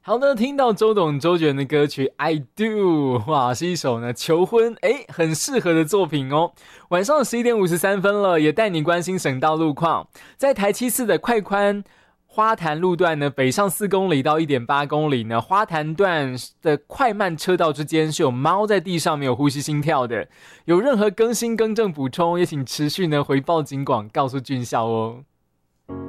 好的，听到周杰伦的歌曲《I Do》，哇，是一首呢求婚很适合的作品哦。晚上11:53了，也带你关心省道路况。在台7-4的快宽花坛路段呢，北上4公里到1.8公里呢，花坛段的快慢车道之间是有猫在地上没有呼吸心跳的。有任何更新更正补充，也请持续呢回报警广告诉俊孝哦。